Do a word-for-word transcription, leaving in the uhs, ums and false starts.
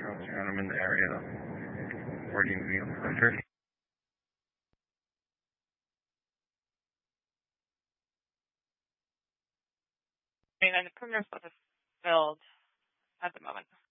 restaurants around. I'm in the area. Where do you mean? Center? I mean, and the perimeter is filled at the moment.